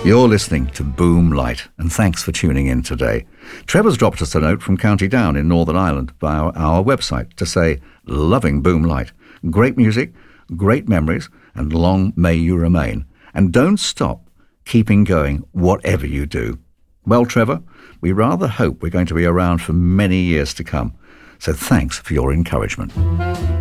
You're listening to Boom Light, and thanks for tuning in today. Trevor's dropped us a note from County Down in Northern Ireland via our website to say, loving Boom Light. Great music, great memories, and long may you remain. And don't stop keeping going, whatever you do. Well, Trevor, we rather hope we're going to be around for many years to come. So thanks for your encouragement.